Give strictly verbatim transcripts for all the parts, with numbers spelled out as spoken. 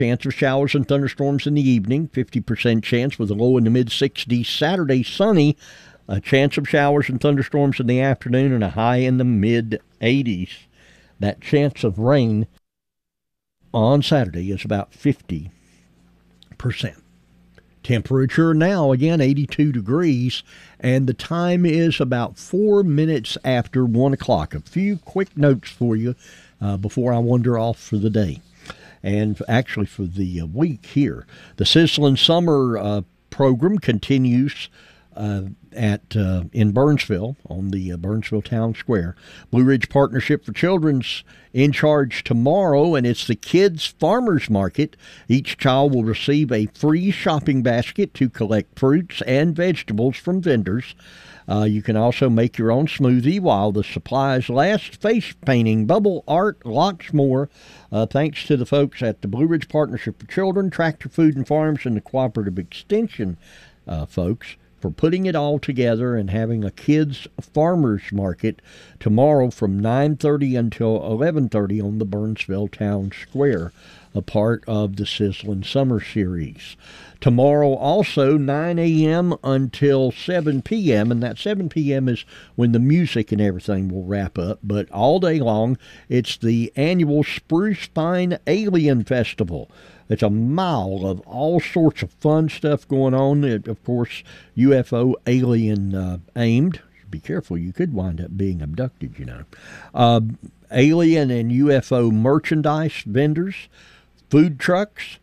Chance of showers and thunderstorms in the evening, fifty percent chance with a low in the mid sixties. Saturday, sunny, a chance of showers and thunderstorms in the afternoon and a high in the mid eighties. That chance of rain on Saturday is about fifty percent. Temperature now, again, eighty-two degrees, and the time is about four minutes after one o'clock. A few quick notes for you uh, before I wander off for the day. And actually for the uh, week here. The Sizzling Summer uh, program continues uh, at uh, in Burnsville on the uh, Burnsville Town Square. Blue Ridge Partnership for Children's in charge tomorrow, and it's the Kids Farmers Market. Each child will receive a free shopping basket to collect fruits and vegetables from vendors. Uh, you can also make your own smoothie while the supplies last. Face painting, bubble art, lots more. Uh, thanks to the folks at the Blue Ridge Partnership for Children, Tractor Food and Farms, and the Cooperative Extension uh, folks for putting it all together and having a kids farmers market tomorrow from nine thirty until eleven thirty on the Burnsville Town Square, a part of the Sizzling Summer Series. Tomorrow also nine a.m. until seven p.m., and that seven p.m. is when the music and everything will wrap up. But all day long, it's the annual Spruce Pine Alien Festival. It's a mile of all sorts of fun stuff going on. It, of course, U F O alien uh, aimed. Be careful, you could wind up being abducted, you know. Uh, alien and U F O merchandise vendors, food trucks,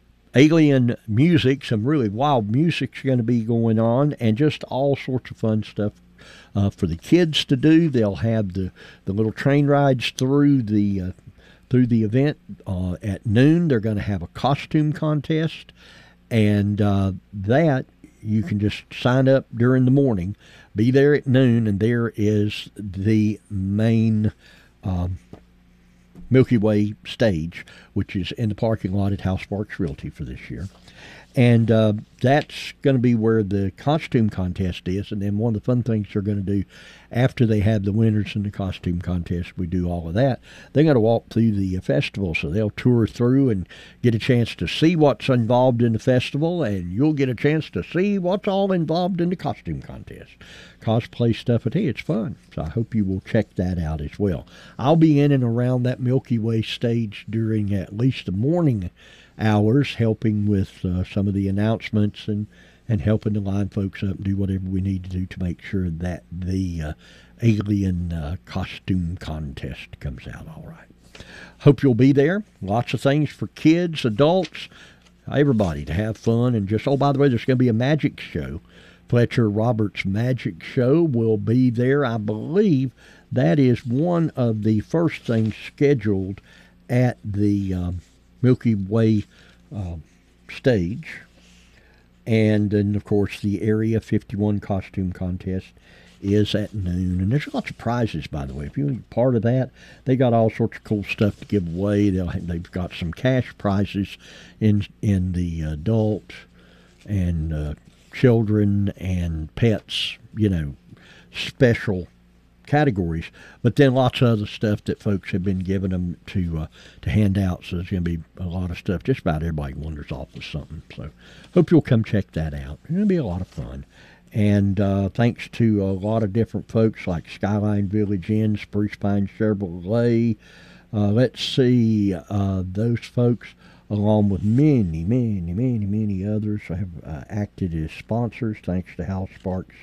alien music, some really wild music's going to be going on, and just all sorts of fun stuff uh, for the kids to do. They'll have the, the little train rides through the uh, through the event uh, at noon. They're going to have a costume contest, and uh, that you can just sign up during the morning, be there at noon, and there is the main um, Milky Way stage, which is in the parking lot at House Sparks Realty for this year. And uh, that's going to be where the costume contest is. And then one of the fun things they're going to do after they have the winners in the costume contest, we do all of that, they're going to walk through the uh, festival. So they'll tour through and get a chance to see what's involved in the festival, and you'll get a chance to see what's all involved in the costume contest. Cosplay stuff, I tell you, it's fun. So I hope you will check that out as well. I'll be in and around that Milky Way stage during at least the morning hours, helping with uh, some of the announcements and, and helping to line folks up and do whatever we need to do to make sure that the uh, alien uh, costume contest comes out all right. Hope you'll be there. Lots of things for kids, adults, everybody to have fun. And just, oh, by the way, there's going to be a magic show. Fletcher Roberts Magic Show will be there. I believe that is one of the first things scheduled at the um, Milky Way uh, stage. And then, of course, the Area fifty-one costume contest is at noon. And there's lots of prizes, by the way. If you're part of that, they got all sorts of cool stuff to give away. They'll have, they've got some cash prizes in, in the adult and uh, children and pets, you know, special categories, but then lots of other stuff that folks have been giving them to uh, to hand out. So there's going to be a lot of stuff. Just about everybody wanders off with something. So hope you'll come check that out. It's going to be a lot of fun. And uh, thanks to a lot of different folks like Skyline Village Inn, Spruce Pine Chevrolet. Uh, let's see, uh, those folks, along with many, many, many, many others, have uh, acted as sponsors. Thanks to House Sparks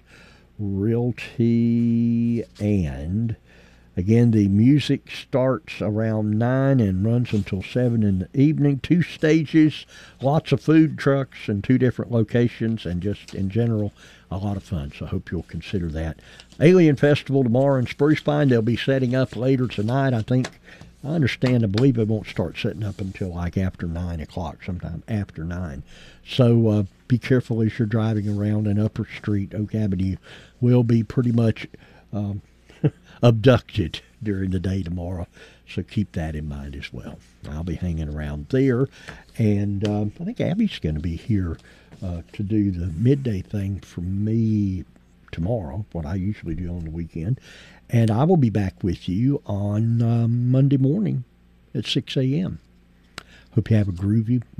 Realty. And again, the music starts around nine and runs until seven in the evening. Two stages, lots of food trucks and two different locations, and just in general a lot of fun. So I hope you'll consider that. Alien Festival tomorrow in Spruce Pine. They'll be setting up later tonight. I think, I understand, I believe it won't start setting up until like after nine o'clock, sometime after nine. So uh, be careful as you're driving around in Upper Street. Oak Avenue will be pretty much um, abducted during the day tomorrow. So keep that in mind as well. I'll be hanging around there. And um, I think Abby's going to be here uh, to do the midday thing for me tomorrow, what I usually do on the weekend. And I will be back with you on uh, Monday morning at six a.m. Hope you have a groovy